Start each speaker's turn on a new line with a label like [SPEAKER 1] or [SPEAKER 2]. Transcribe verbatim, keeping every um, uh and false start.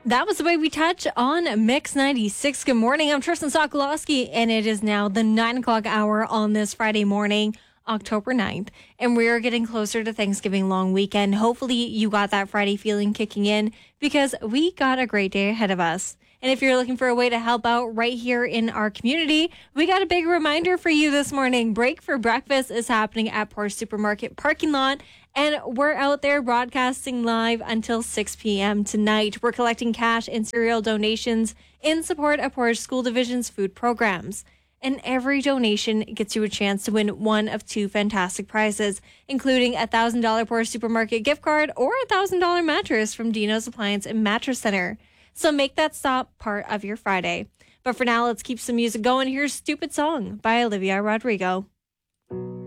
[SPEAKER 1] That was the way we touch on Mix ninety-six. Good morning. I'm Tristan Sokolowski, and it is now the nine o'clock hour on this Friday morning, October ninth, and we are getting closer to Thanksgiving long weekend. Hopefully you got that Friday feeling kicking in because we got a great day ahead of us. And if you're looking for a way to help out right here in our community, we got a big reminder for you this morning. Break for Breakfast is happening at Porsche Supermarket parking lot, and we're out there broadcasting live until six p.m. tonight. We're collecting cash and cereal donations in support of Porsche School Division's food programs. And every donation gets you a chance to win one of two fantastic prizes, including a one thousand dollars Porsche Supermarket gift card or a one thousand dollars mattress from Dino's Appliance and Mattress Center. So make that stop part of your Friday. But for now, let's keep some music going. Here's Stupid Song by Olivia Rodrigo.